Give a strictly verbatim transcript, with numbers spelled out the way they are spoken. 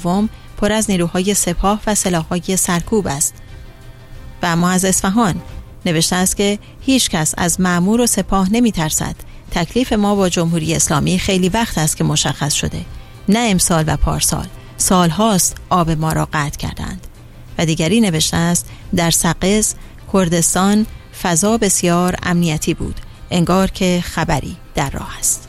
دوم پر از نیروهای سپاه و سلاح‌های سرکوب است. و اما از اصفهان نوشته است که هیچ کس از مأمور و سپاه نمی ترسد. تکلیف ما با جمهوری اسلامی خیلی وقت است که مشخص شده. نه امسال و پارسال، سال هاست آب ما را قطع کردند. و دیگری نوشته است در سقز کردستان فضا بسیار امنیتی بود، انگار که خبری در راه است.